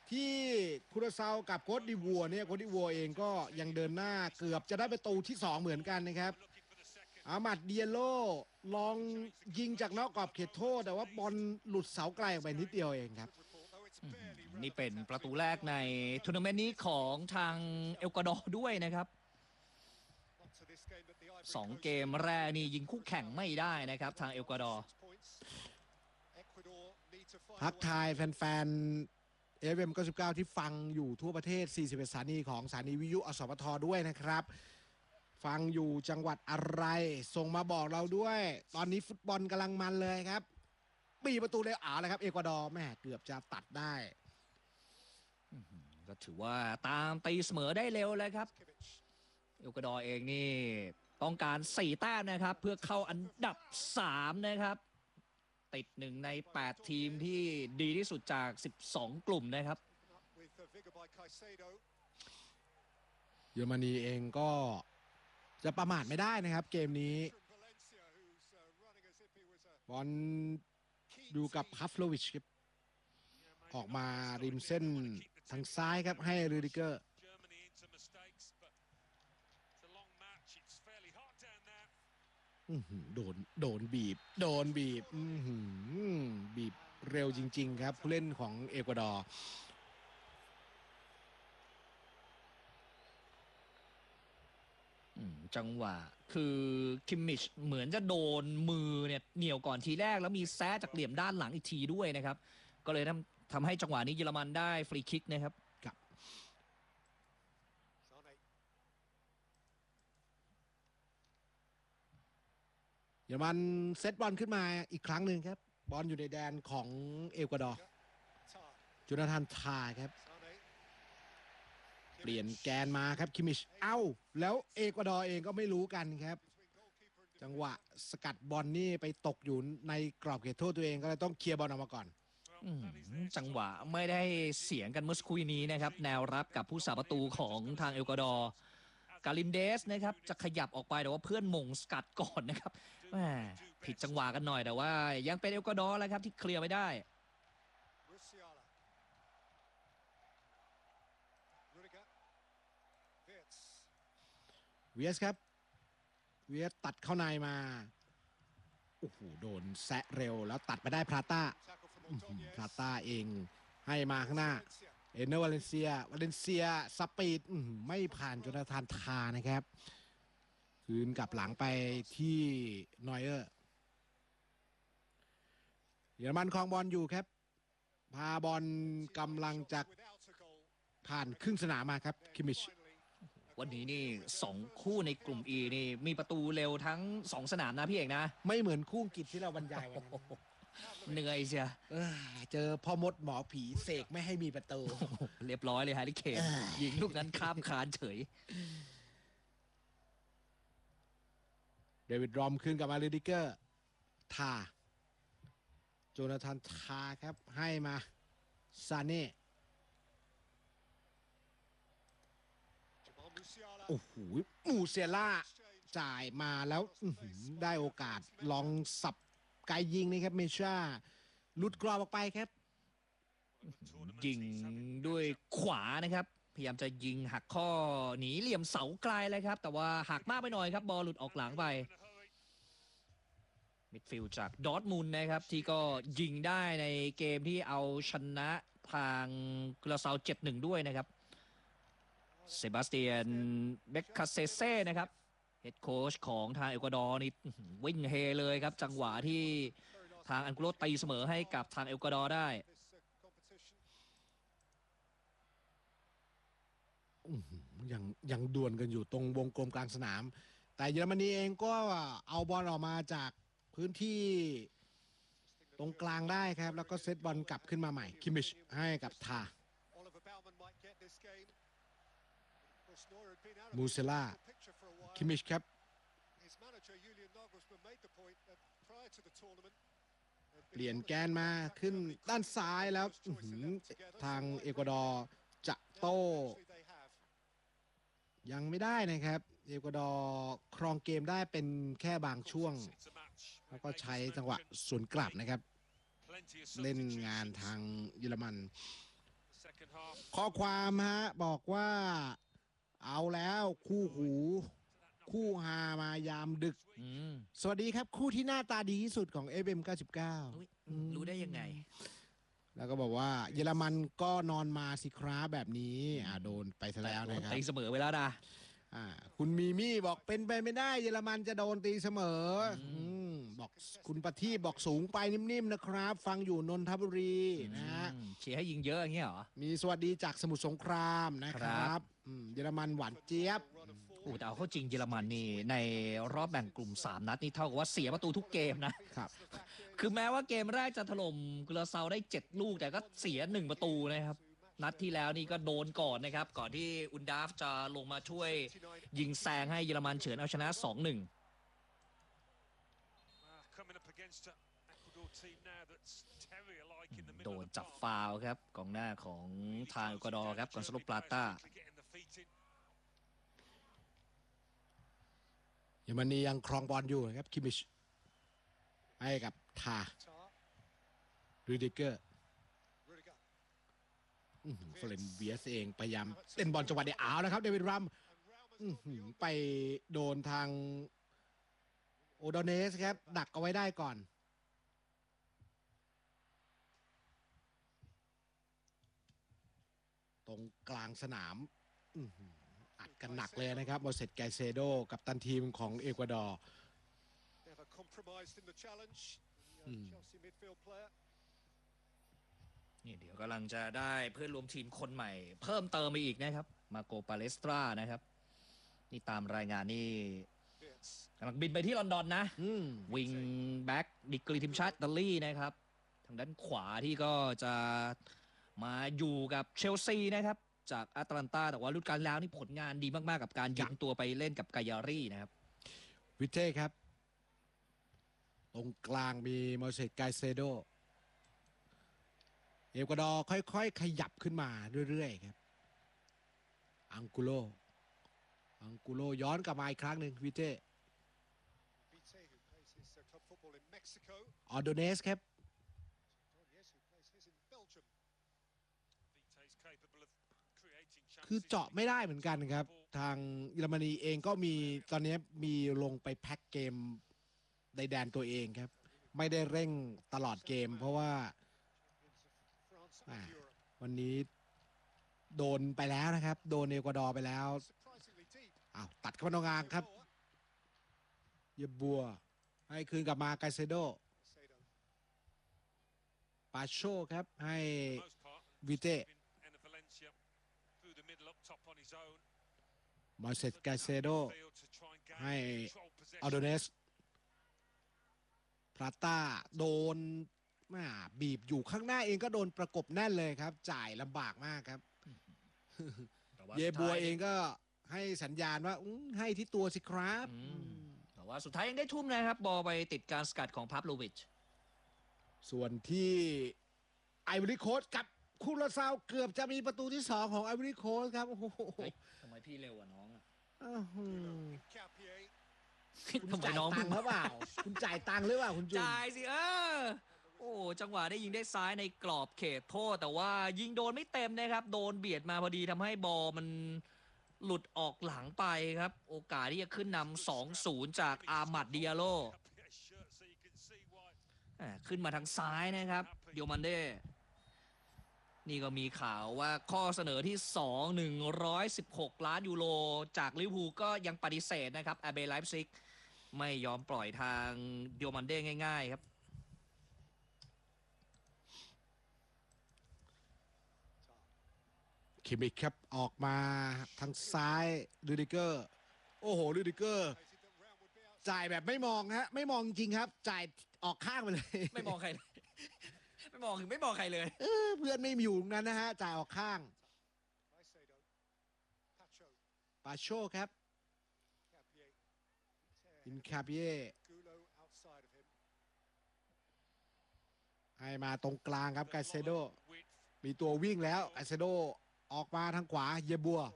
ที่คูราซาวกับโคตดิวัวเนี่ยโคตดิวัวเองก็ยังเดินหน้าเกือบจะได้ประตูที่2เหมือนกันนะครับอามัดเดียโลลองยิงจากนอกกรอบเขตโทษแต่ว่าบอลหลุดเสาไกลออกไปนิดเดียวเองครับนี่เป็นประตูแรกในทัวร์นาเมนต์นี้ของทางเอกวาดอร์ด้วยนะครับ2 เกมแรกนี่ยิงคู่แข่งไม่ได้นะครับทางเอกวาดอร์ทักทายแฟนๆ FM 99ที่ฟังอยู่ทั่วประเทศ41สถานีของสถานีวิทยุอสมทด้วยนะครับฟังอยู่จังหวัดอะไรส่งมาบอกเราด้วยตอนนี้ฟุตบอลกำลังมันเลยครับปีประตูเลยเลยครับเอกวาดอร์แม่เกือบจะตัดได้ก็ถือว่าตามตีเสมอได้เร็วเลยครับเอกวาดอร์เองนี่ต้องการ4 แต้มนะครับเพื่อเข้าอันดับ3นะครับติด1 ใน 8 ทีมที่ดีที่สุดจาก12 กลุ่มนะครับเยอรมนีเองก็จะประมาทไม่ได้นะครับเกมนี้บอลดูกับฮัฟโลวิชครับออกมาริมเส้นทางซ้ายครับให้รูดิเกอร์โดนบีบบีบเร็วจริงๆครับผู้เล่นของเอกวาดอร์จังหวะคือคิมมิชเหมือนจะโดนมือเนี่ยเหนี่ยวก่อนทีแรกแล้วมีแซะจากเหลี่ยมด้านหลังอีกทีด้วยนะครับก็เลยทำให้จังหวะนี้เยอรมันได้ฟรีคิกนะครับเยอรมันเซตบอลขึ้นมาอีกครั้งหนึ่งครับบอลอยู่ในแดนของเอกวาดอร์โจนาธานทาครับเปลี่ยนแกนมาครับคิมิชแล้วเอกวาดอร์เองก็ไม่รู้กันครับจังหวะสกัดบอลนี่ไปตกอยู่ในกรอบเขตโทษตัวเองก็เลยต้องเคลียร์บอลออกมาก่อนจังหวะไม่ได้เสียงกันเมื่อสักครู่นี้นะครับแนวรับกับผู้สาประตูของทางเอกวาดอร์กาลินเดสนะครับจะขยับออกไปแต่ว่าเพื่อนมงสกัดก่อนนะครับผิดจังหวะกันหน่อยแต่ว่ายังเป็นเอกวาดอร์แล้วครับที่เคลียร์ไม่ได้เวียสครับเวียสตัดเข้าในมาโอ้โหโดนแซะเร็วแล้วตัดไปได้พลาต้าเองให้มาข้างหน้าเอเนอร์วาเลนเซียสปีดไม่ผ่านโจนาธานทานะครับคืนกลับหลังไปที่นอยเออร์เยอรมันครองบอลอยู่ครับพาบอลกำลังจะผ่านครึ่งสนามมาครับคิมิชวันนี้นี่2 คู่ในกลุ่ม E นี่มีประตูเร็วทั้ง2 สนามนะพี่เอกนะไม่เหมือนคู่อังกฤษที่เราบรรยายวันนั้นเหนื่อยเชียเจอพ่อมดหมอผีเสกไม่ให้มีประตูเรียบร้อยเลยแฮร์รี่เคนยิงลูกนั้นข้ามคานเฉยเดวิดรอมขึ้นกับมาริดิเกอร์ทาโจนาธานทาครับให้มาซาเน่โอ้โหมูเซล่าจ่ายมาแล้วได้โอกาสลองสับไกยิงนี่ครับเมชาหลุดกรอบออกไปครับยิงด้วยขวานะครับพยายามจะยิงหักข้อหนีเหลี่ยมเสาไกลเลยครับแต่ว่าหักมากไปหน่อยครับบอลหลุดออกหลังไปมิดฟิลด์จากดอร์ทมุนด์นะครับที่ก็ยิงได้ในเกมที่เอาชนะทางกราซาว 7-1 ด้วยนะครับเซบาสเตียนเบคคาเซเซ่นะครับเฮดโค้ชของทางเอกวาดอร์นี่วิ่งเฮเลยครับจังหวะที่ทางอันกุโรตีเสมอให้กับทางเอกวาดอร์ได้ยังดวลกันอยู่ตรงวงกลมกลางสนามแต่เยอรมนีเองก็เอาบอลออกมาจากพื้นที่ตรงกลางได้ครับแล้วก็เซตบอลกลับขึ้นมาใหม่คิมิชให้กับทามูเซล่าคิมิชครับเปลี่ยนแกนมาขึ้นด้านซ้ายแล้วทางเอกวาดอร์จะโต้ยังไม่ได้นะครับเอกวาดอร์ครองเกมได้เป็นแค่บางช่วงแล้วก็ใช้จังหวะสวนกลับนะครับเล่นงานทางเยอรมันข้อความฮะบอกว่าเอาแล้วคู่หู คู่ฮามายามดึกอืมสวัสดีครับคู่ที่หน้าตาดีที่สุดของ FM อุ๊ย 99 รู้ได้ยังไงแล้วก็บอกว่าเยอรมันก็นอนมาสิครับแบบนี้โดนไปซะแล้วนะครับตีเสมอไปแล้วนะคุณมีมี่บอกเป็นไปไม่ได้เยอรมันจะโดนตีเสมอบอกคุณประทีปบอกสูงไปนิ่มๆนะครับ ฟังอยู่นนทบุรีนะฮะเชียร์ให้ยิงเยอะอย่างเงี้ยเหรอมีสวัสดีจากสมุทรสงครามนะคครัรับ บเยอรมันหวานเจี๊ยบแต่เอาเข้าจริงเยอรมันนี่ในรอบแบ่งกลุ่ม 3 นัดนี่เท่ากับว่าเสียประตูทุกเกมนะครับคือแม้ว่าเกมแรกจะถล่มกุลาเซาได้ 7 ลูก แต่ก็เสีย 1 ประตูนะครับ นัดที่แล้วนี่ก็โดนก่อนนะครับ ก่อนที่อุนดาฟจะลงมาช่วยยิงแซงให้เยอรมันเฉือนเอาชนะ 2-1 โดนจับฟาวล์ครับกองหน้าของทางเอกวาดอร์ครับกอนซาโลปลาต้าเยอรมนียังครองบอลอยู่นะครับคิมมิชให้กับทารูดิเกอร์เฟรนเวียสเองพยายามเล่นบอลจังหวะเดียวเอานะครับเดวิดรัมไปโดนทางโอโดเนสครับดักเอาไว้ได้ก่อนตรงกลางสนามอัดกันหนักเลยนะครับโมเสสไกเซโดกับตันทีมของเอกวาดอร์นี่เดี๋ยวกำลังจะได้เพื่อนรวมทีมคนใหม่ เพิ่มเติมไปอีกนะครับมาโกปาเลสตรานะครับนี่ตามรายงานนี่กำลังบินไปที่ลอนดอนนะวิงแบ็กดิกรีทีมชาติอิตาลีนะครับทางด้านขวาที่ก็จะมาอยู่กับเชลซีนะครับจากแอตแลนตาแต่ว่าฤดูกาลแล้วนี่ผลงานดีมากๆกับการยืมตัวไปเล่นกับกายารี่นะครับวิเท่ครับตรงกลางมีโมเสสไกเซโดเอกวาดอร์ค่อยๆขยับขึ้นมาเรื่อยๆครับอังกุโลย้อนกลับมาอีกครั้งหนึ่งวิเท่ออโดเนสครับคือเจาะไม่ได้เหมือนกันครับทางเยอรมนีเองก็มีตอนนี้มีลงไปแพ็คเกมในแดนตัวเองครับไม่ได้เร่งตลอดเกมเพราะว่าวันนี้โดนไปแล้วนะครับโดนเอกวาดอร์ไปแล้วตัดเข้ามาตรงกลางครับเยบัวให้คืนกลับมาไกเซโดปาโชครับให้วิเต้มาเซตไกเซโดให้อัลโดเนสพราต้าโดนบีบอยู่ข้างหน้าเองก็โดนประกบแน่นเลยครับจ่ายลำบากมากครับเยบัวเองก็ให้สัญญาณว่าให้ที่ตัวสิครับแต่ว่าสุดท้ายยังได้ทุ่มนะครับบอลไปติดการสกัดของพาฟโลวิชส่วนที่ไอวอรี่โคสต์กับคูราซาวเกือบจะมีประตูที่2ของไอวอรี่โคสต์ครับโอ้โหทำไมพี่เร็วกว่าน้องคุณจ่ายตังค์หรือเปล่าคุณจ่ายตังค์หรือเปล่าคุณจุนจ่ายสิโอ้จังหวะได้ยิงได้ซ้ายในกรอบเขตโทษแต่ว่ายิงโดนไม่เต็มนะครับโดนเบียดมาพอดีทำให้บอลมันหลุดออกหลังไปครับโอกาสที่จะขึ้นนำ 2-0 จากอามัดดิอาโลขึ้นมาทางซ้ายนะครับเดียวมันเด้นี่ก็มีข่าวว่าข้อเสนอที่116 ล้านยูโรจากลิเวอร์พูลก็ยังปฏิเสธนะครับอาเบไลฟ์ซิกไม่ยอมปล่อยทางเดียวมันเด้ง่ายๆครับคิมมิคครับออกมาทางซ้ายลูดิเกอร์โอ้โหลูดิเกอร์จ่ายแบบไม่มองฮะไม่มองจริงครับจ่ายออกข้างไปเลยไม่มองใครไม่มองไม่มองใครเลยเพื่อนไม่อยู่ตรงนั้นนะฮะจ่ายออกข้างปาโชครับอินคาเบียให้มาตรงกลางครับไกเซโดมีตัววิ่งแล้วไกเซโดออกมาทางขวาเยบัว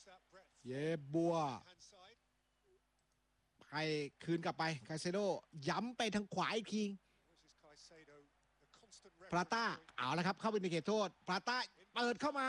ให้คืนกลับไปไกเซโดย้ำไปทางขวาอีกทีพราต้าเอาละครับเข้าไปในเขตโทษพราต้าเปิดเข้ามา